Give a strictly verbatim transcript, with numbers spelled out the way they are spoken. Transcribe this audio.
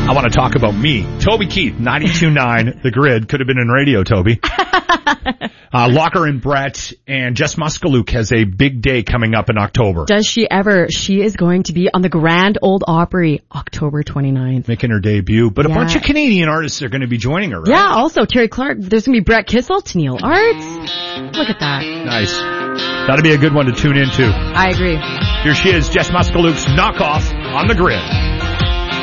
I want to talk about me. Toby Keith, ninety-two point nine, The Grid. Could have been in radio, Toby. uh, Locker and Brett, and Jess Muskaluk has a big day coming up in October. Does she ever? She is going to be on the Grand Ole Opry, October twenty-ninth. Making her debut. But yeah. a bunch of Canadian artists are going to be joining her, right? Yeah, also Terry Clark. There's going to be Brett Kissel, Tennille Arts. Look at that. Nice. That'll be a good one to tune into. I agree. Here she is, Jess Muskaluk's Knockoff on The Grid.